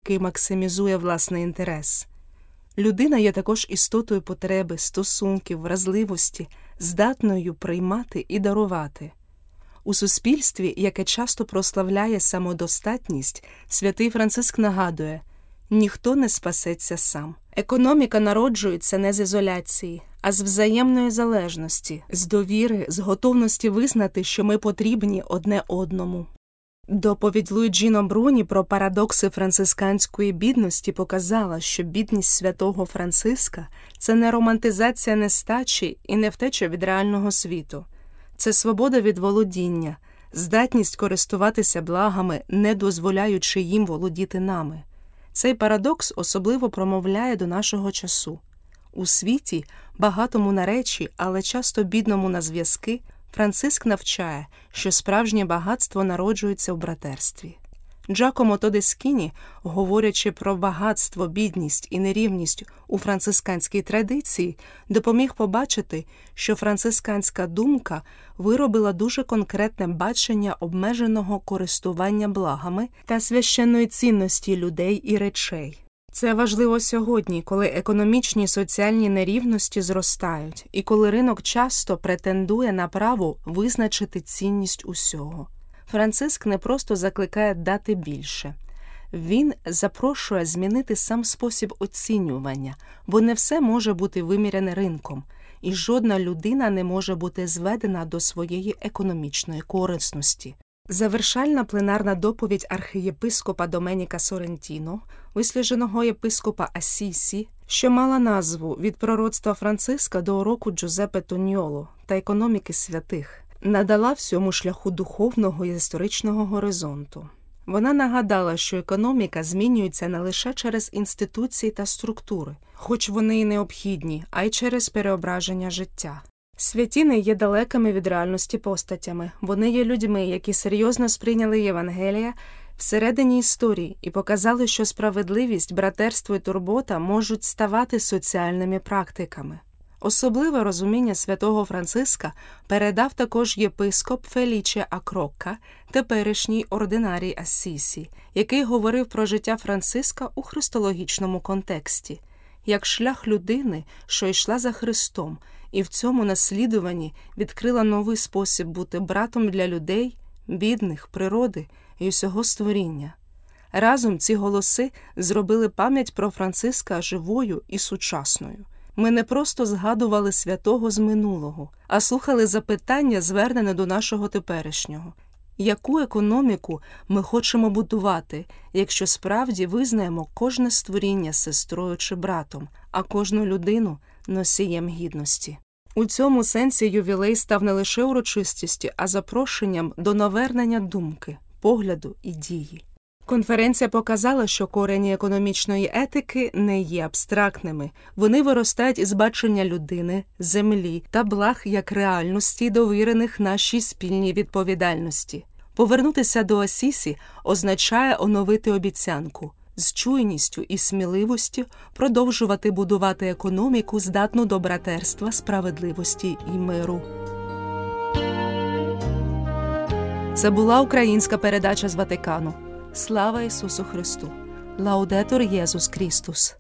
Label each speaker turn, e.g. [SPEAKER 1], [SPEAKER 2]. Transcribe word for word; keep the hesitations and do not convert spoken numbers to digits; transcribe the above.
[SPEAKER 1] який максимізує власний інтерес. Людина є також істотою потреби, стосунків, вразливості, здатною приймати і дарувати. У суспільстві, яке часто прославляє самодостатність, святий Франциск нагадує – ніхто не спасеться сам. Економіка народжується не з ізоляції, а з взаємної залежності, з довіри, з готовності визнати, що ми потрібні одне одному. Доповідь Луїджіно Бруні про парадокси францисканської бідності показала, що бідність святого Франциска – це не романтизація нестачі і не втеча від реального світу. Це свобода від володіння, здатність користуватися благами, не дозволяючи їм володіти нами. Цей парадокс особливо промовляє до нашого часу. У світі, багатому на речі, але часто бідному на зв'язки, Франциск навчає, що справжнє багатство народжується в братерстві. Джакомо Тодескіні, говорячи про багатство, бідність і нерівність у францисканській традиції, допоміг побачити, що францисканська думка виробила дуже конкретне бачення обмеженого користування благами та священної цінності людей і речей. Це важливо сьогодні, коли економічні і соціальні нерівності зростають, і коли ринок часто претендує на право визначити цінність усього. Франциск не просто закликає дати більше. Він запрошує змінити сам спосіб оцінювання, бо не все може бути виміряне ринком, і жодна людина не може бути зведена до своєї економічної корисності. Завершальна пленарна доповідь архієпископа Доменіка Сорентіно, вислуженого єпископа Ассісі, що мала назву «Від пророцтва Франциска до уроку Джузеппе Тоньоло та економіки святих», надала всьому шляху духовного і історичного горизонту. Вона нагадала, що економіка змінюється не лише через інституції та структури, хоч вони і необхідні, а й через переображення життя. Святі не є далекими від реальності постатями. Вони є людьми, які серйозно сприйняли Євангелія всередині історії і показали, що справедливість, братерство і турбота можуть ставати соціальними практиками. Особливе розуміння святого Франциска передав також єпископ Феліче Акрокка, теперішній ординарій Ассісі, який говорив про життя Франциска у христологічному контексті, як шлях людини, що йшла за Христом, і в цьому наслідуванні відкрила новий спосіб бути братом для людей, бідних, природи і усього створіння. Разом ці голоси зробили пам'ять про Франциска живою і сучасною. Ми не просто згадували святого з минулого, а слухали запитання, звернене до нашого теперішнього. Яку економіку ми хочемо будувати, якщо справді визнаємо кожне створіння сестрою чи братом, а кожну людину – носієм гідності? У цьому сенсі ювілей став не лише урочистістю, а запрошенням до навернення думки, погляду і дії. Конференція показала, що корені економічної етики не є абстрактними. Вони виростають із бачення людини, землі та благ як реальності, довірених нашій спільній відповідальності. Повернутися до Асісі означає оновити обіцянку, з чуйністю і сміливостю продовжувати будувати економіку, здатну до братерства, справедливості і миру. Це була українська передача з Ватикану. Слава Ісусу Христу! Лаудетур Єсус Христос!